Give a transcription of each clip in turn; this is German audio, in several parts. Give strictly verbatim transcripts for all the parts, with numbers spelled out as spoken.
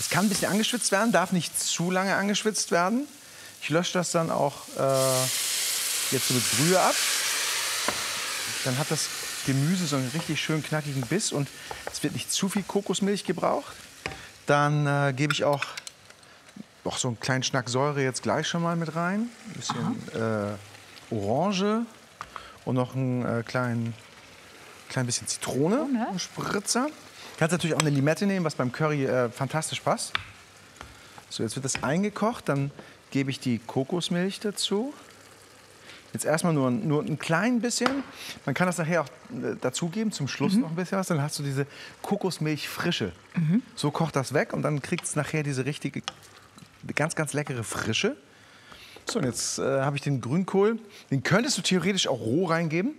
Es kann ein bisschen angeschwitzt werden, darf nicht zu lange angeschwitzt werden. Ich lösche das dann auch äh, jetzt so mit Brühe ab. Dann hat das Gemüse so einen richtig schön knackigen Biss und es wird nicht zu viel Kokosmilch gebraucht. Dann äh, gebe ich auch, auch so einen kleinen Schnack Säure jetzt gleich schon mal mit rein. Ein bisschen äh, Orange und noch ein äh, klein, klein bisschen Zitrone, Oh, ne? ein Spritzer. Du kannst natürlich auch eine Limette nehmen, was beim Curry äh, fantastisch passt. So, jetzt wird das eingekocht, dann gebe ich die Kokosmilch dazu. Jetzt erstmal nur, nur ein klein bisschen. Man kann das nachher auch äh, dazugeben, zum Schluss Mhm. noch ein bisschen was. Dann hast du diese Kokosmilch-Frische. Mhm. So kocht das weg und dann kriegt es nachher diese richtige, ganz, ganz leckere Frische. So, und jetzt äh, habe ich den Grünkohl. Den könntest du theoretisch auch roh reingeben.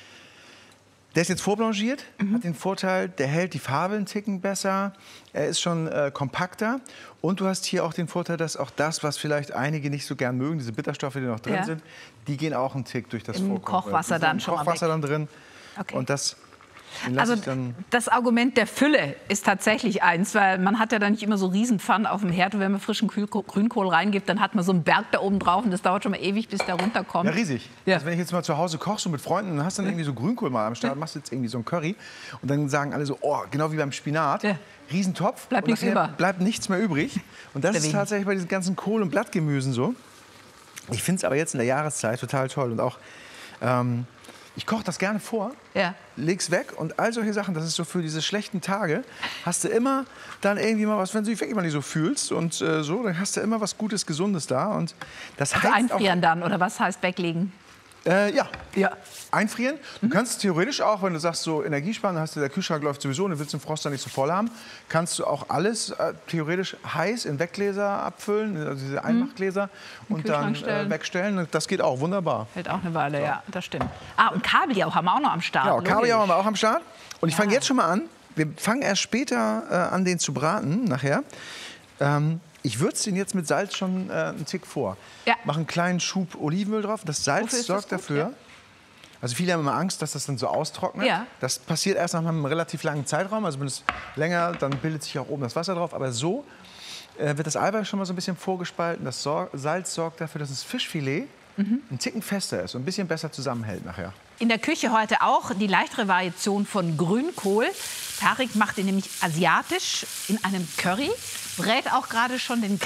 Der ist jetzt vorblanchiert, Mhm. hat den Vorteil, der hält die Farbe einen Ticken besser, er ist schon äh, kompakter und du hast hier auch den Vorteil, dass auch das, was vielleicht einige nicht so gern mögen, diese Bitterstoffe, die noch drin Ja. sind, die gehen auch einen Tick durch das Im Vorkochen. Kochwasser Die sind dann im schon mal Kochwasser weg. dann drin Okay. und das den lasse Also ich dann... das Argument der Fülle ist tatsächlich eins, weil man hat ja dann nicht immer so Riesenpfannen auf dem Herd. Und wenn man frischen Kühlko- Grünkohl reingibt, dann hat man so einen Berg da oben drauf und das dauert schon mal ewig, bis der runterkommt. Ja, riesig. Ja. Also wenn ich jetzt mal zu Hause kochst und mit Freunden, dann hast du dann irgendwie so Grünkohl mal am Start, machst jetzt irgendwie so ein Curry und dann sagen alle so, oh, genau wie beim Spinat, Ja. Riesentopf. Bleibt und nichts nachher über. Bleibt nichts mehr übrig. Und das ist Deswegen. tatsächlich bei diesen ganzen Kohl- und Blattgemüsen so. Ich finde es aber jetzt in der Jahreszeit total toll und auch, ähm, ich koche das gerne vor, Ja. leg's weg und all solche Sachen, das ist so für diese schlechten Tage, hast du immer dann irgendwie mal was, wenn du dich wirklich mal nicht so fühlst und äh, so, dann hast du immer was Gutes, Gesundes da und das Also heizt auch, einfrieren dann, oder was heißt weglegen? äh, ja, Ja. einfrieren. Du kannst theoretisch auch, wenn du sagst, so Energiesparen, hast du, der Kühlschrank läuft sowieso und du willst den Froster nicht so voll haben, kannst du auch alles äh, theoretisch heiß in Weggläser abfüllen, also diese Einmachgläser, und dann Kühlschrank stellen. äh, wegstellen. Das geht auch wunderbar. Hält auch eine Weile, ja, das stimmt. Ah, und Kabeljau haben wir auch noch am Start. Ja, Kabeljau haben logisch. wir auch am Start. Und ich Ja. fange jetzt schon mal an. Wir fangen erst später äh, an, den zu braten, nachher. Ähm, ich würze den jetzt mit Salz schon äh, einen Tick vor. Ja. Mache einen kleinen Schub Olivenöl drauf. Das Salz Wofür ist sorgt das gut? dafür. Ja. Also viele haben immer Angst, dass das dann so austrocknet. Ja. Das passiert erst nach einem relativ langen Zeitraum. Also wenn es länger, dann bildet sich auch oben das Wasser drauf. Aber so äh, wird das Eiweiß schon mal so ein bisschen vorgespalten. Das Sor Salz sorgt dafür, dass das Fischfilet Mhm. ein Ticken fester ist und ein bisschen besser zusammenhält nachher. In der Küche heute auch die leichtere Variation von Grünkohl. Tarek macht ihn nämlich asiatisch in einem Curry, brät auch gerade schon den